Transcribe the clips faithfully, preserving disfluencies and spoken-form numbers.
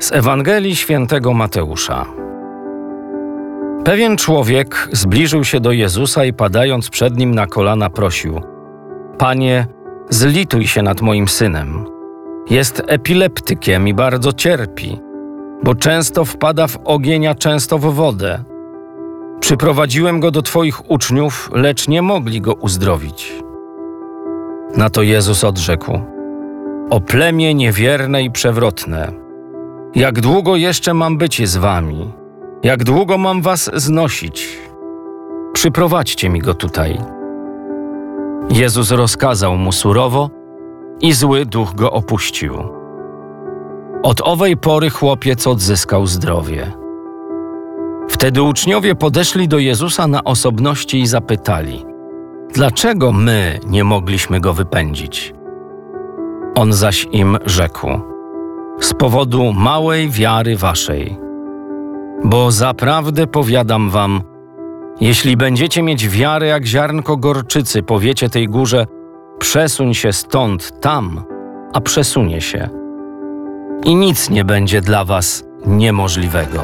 Z Ewangelii Świętego Mateusza. Pewien człowiek zbliżył się do Jezusa i padając przed Nim na kolana prosił: Panie, zlituj się nad moim synem. Jest epileptykiem i bardzo cierpi, bo często wpada w ogień, a często w wodę. Przyprowadziłem go do Twoich uczniów, lecz nie mogli go uzdrowić. Na to Jezus odrzekł: O plemię niewierne i przewrotne, jak długo jeszcze mam być z wami? Jak długo mam was znosić? Przyprowadźcie mi go tutaj. Jezus rozkazał mu surowo i zły duch go opuścił. Od owej pory chłopiec odzyskał zdrowie. Wtedy uczniowie podeszli do Jezusa na osobności i zapytali: Dlaczego my nie mogliśmy go wypędzić? On zaś im rzekł: Z powodu małej wiary waszej. Bo zaprawdę powiadam wam, jeśli będziecie mieć wiarę jak ziarnko gorczycy, powiecie tej górze: przesuń się stąd tam, a przesunie się. I nic nie będzie dla was niemożliwego.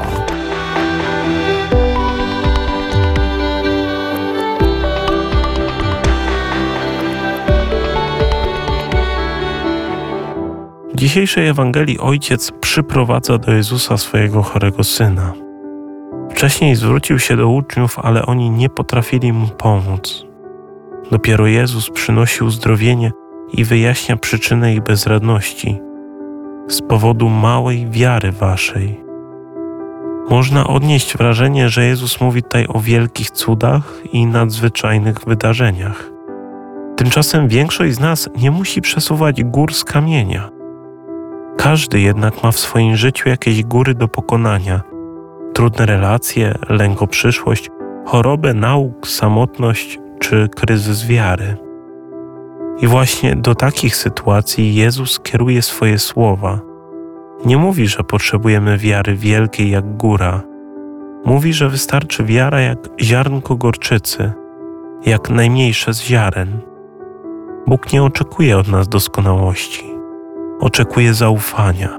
W dzisiejszej Ewangelii ojciec przyprowadza do Jezusa swojego chorego syna. Wcześniej zwrócił się do uczniów, ale oni nie potrafili mu pomóc. Dopiero Jezus przynosi uzdrowienie i wyjaśnia przyczynę ich bezradności. Z powodu małej wiary waszej. Można odnieść wrażenie, że Jezus mówi tutaj o wielkich cudach i nadzwyczajnych wydarzeniach. Tymczasem większość z nas nie musi przesuwać gór z kamienia. Każdy jednak ma w swoim życiu jakieś góry do pokonania. Trudne relacje, lęk o przyszłość, chorobę, nauk, samotność czy kryzys wiary. I właśnie do takich sytuacji Jezus kieruje swoje słowa. Nie mówi, że potrzebujemy wiary wielkiej jak góra. Mówi, że wystarczy wiara jak ziarnko gorczycy, jak najmniejsze z ziaren. Bóg nie oczekuje od nas doskonałości. Oczekuje zaufania.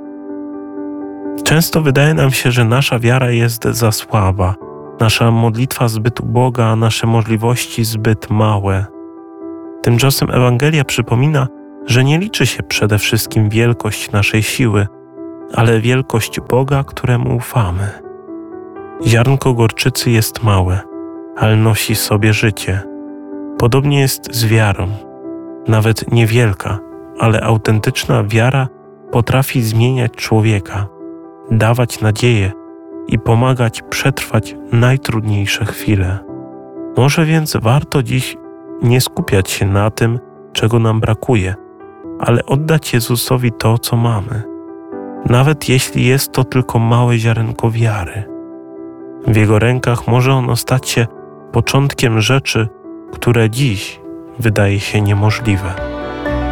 Często wydaje nam się, że nasza wiara jest za słaba, nasza modlitwa zbyt uboga, a nasze możliwości zbyt małe. Tymczasem Ewangelia przypomina, że nie liczy się przede wszystkim wielkość naszej siły, ale wielkość Boga, któremu ufamy. Ziarnko gorczycy jest małe, ale nosi w sobie życie. Podobnie jest z wiarą. Nawet niewielka, ale autentyczna wiara potrafi zmieniać człowieka, dawać nadzieję i pomagać przetrwać najtrudniejsze chwile. Może więc warto dziś nie skupiać się na tym, czego nam brakuje, ale oddać Jezusowi to, co mamy. Nawet jeśli jest to tylko małe ziarenko wiary. W Jego rękach może ono stać się początkiem rzeczy, które dziś wydaje się niemożliwe.